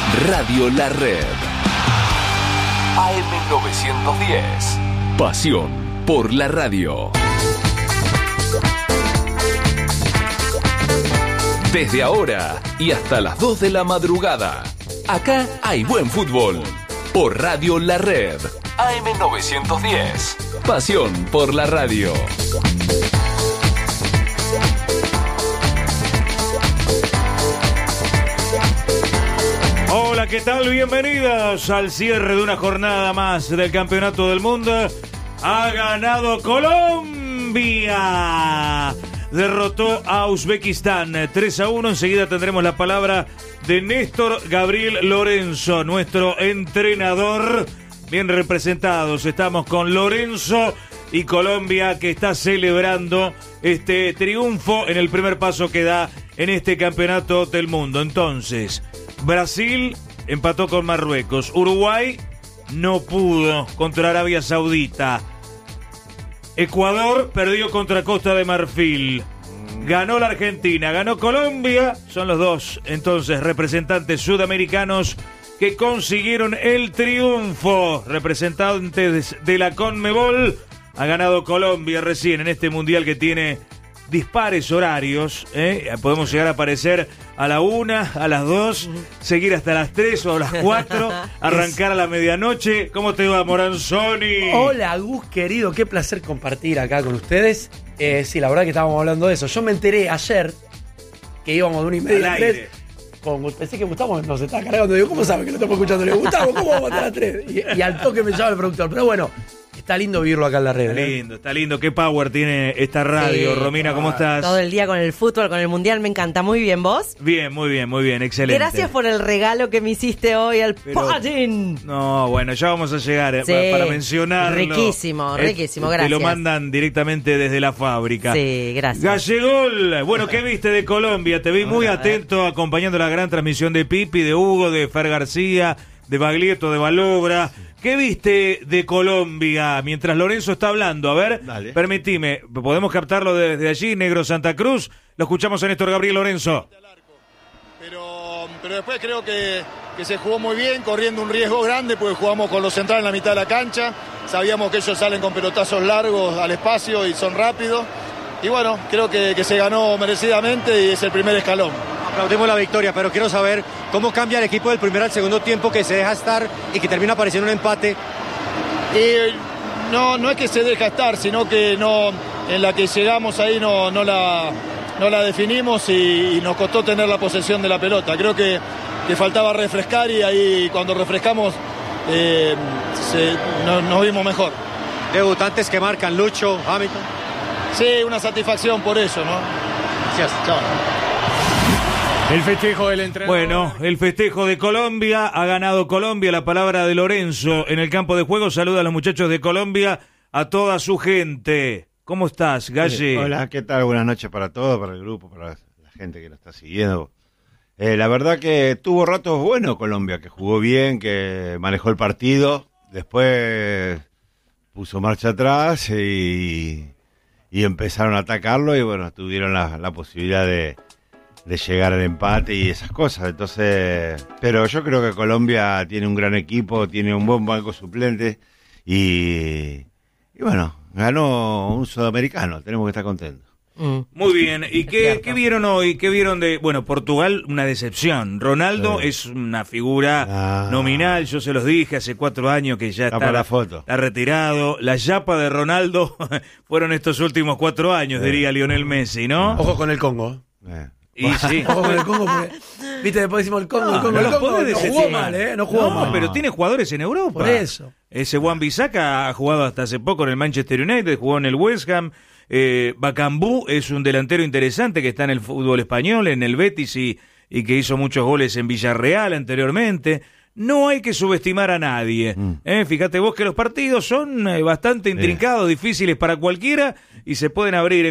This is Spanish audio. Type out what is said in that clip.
Radio La Red. AM910. Pasión por la radio. Desde ahora y hasta las 2 de la madrugada. Acá hay buen fútbol. Por Radio La Red. AM910. Pasión por la radio. Hola, ¿qué tal? Bienvenidos al cierre de una jornada más del Campeonato del Mundo. Ha ganado Colombia. Derrotó a Uzbekistán 3-1. Enseguida tendremos la palabra de Néstor Gabriel Lorenzo, nuestro entrenador. Bien representados estamos con Lorenzo y Colombia, que está celebrando este triunfo en el primer paso que da en este Campeonato del Mundo. Entonces, Brasil empató con Marruecos. Uruguay no pudo contra Arabia Saudita. Ecuador perdió contra Costa de Marfil. Ganó la Argentina, ganó Colombia. Son los dos, entonces, representantes sudamericanos que consiguieron el triunfo. Representantes de la CONMEBOL. Ha ganado Colombia recién en este mundial que tiene dispares horarios. Podemos llegar a aparecer a la 1, a las 2, seguir hasta las 3 o a las 4, arrancar a la medianoche. ¿Cómo te va, Moranzoni? Hola, Gus, querido, qué placer compartir acá con ustedes. Sí, la verdad que estábamos hablando de eso. Yo me enteré ayer que íbamos de 1:30 a 3. Pensé que Gustavo nos estaba cargando. Digo, ¿cómo sabe que no estamos escuchando? Le digo, Gustavo, ¿cómo vamos a estar a 3? Y al toque me llama el productor. Pero bueno, está lindo vivirlo acá en la red. Está lindo. Qué power tiene esta radio. Sí, Romina, ¿cómo estás? Todo el día con el fútbol, con el mundial, me encanta. Muy bien, ¿vos? Bien, muy bien, excelente. Gracias por el regalo que me hiciste hoy al patín. No, bueno, ya vamos a llegar para mencionarlo. Riquísimo, gracias. Te lo mandan directamente desde la fábrica. Sí, gracias. Gallegol, bueno, ¿qué viste de Colombia? Te vi muy atento acompañando la gran transmisión de Pipi, de Hugo, de Fer García, de Baglietto, de Balobra. ¿Qué viste de Colombia mientras Lorenzo está hablando? A ver, dale. Permitime, ¿podemos captarlo desde allí, Negro Santa Cruz? Lo escuchamos a Néstor Gabriel Lorenzo. Pero después creo que se jugó muy bien, corriendo un riesgo grande, porque jugamos con los centrales en la mitad de la cancha. Sabíamos que ellos salen con pelotazos largos al espacio y son rápidos. Y bueno, creo que se ganó merecidamente y es el primer escalón. Aplaudimos la victoria, pero quiero saber cómo cambia el equipo del primer al segundo tiempo, que se deja estar y que termina apareciendo un empate. No es que se deja estar, sino que no, en la que llegamos ahí no la definimos y nos costó tener la posesión de la pelota. Creo que faltaba refrescar y ahí cuando refrescamos nos vimos mejor. Debutantes que marcan, Lucho, Hamilton. Sí, una satisfacción por eso, ¿no? Gracias, chao. El festejo del entrenador. Bueno, el festejo de Colombia. Ha ganado Colombia. La palabra de Lorenzo en el campo de juego. Saluda a los muchachos de Colombia, a toda su gente. ¿Cómo estás, Galle? Hola, ¿qué tal? Buenas noches para todos, para el grupo, para la gente que lo está siguiendo. La verdad que tuvo ratos buenos Colombia, que jugó bien, que manejó el partido. Después puso marcha atrás y empezaron a atacarlo y bueno, tuvieron la posibilidad de llegar al empate y esas cosas. Entonces, pero yo creo que Colombia tiene un gran equipo, tiene un buen banco suplente y bueno, ganó un sudamericano, tenemos que estar contentos. Muy bien, ¿y qué vieron hoy? ¿Qué vieron de, Portugal? Una decepción. Ronaldo es una figura nominal, yo se los dije hace 4 años que ya está la foto. Está retirado. La yapa de Ronaldo fueron estos últimos 4 años, diría Lionel Messi, ¿no? Ojo con el Congo. Y sí. Ojo con el Congo, porque, viste, después decimos el Congo, no jugó mal, no jugó mal. Pero tiene jugadores en Europa. Por eso. Ese Wan-Bissaka ha jugado hasta hace poco en el Manchester United, jugó en el West Ham. Bakambu es un delantero interesante que está en el fútbol español, en el Betis y que hizo muchos goles en Villarreal anteriormente. No hay que subestimar a nadie. Fíjate vos que los partidos son bastante intrincados, difíciles para cualquiera y se pueden abrir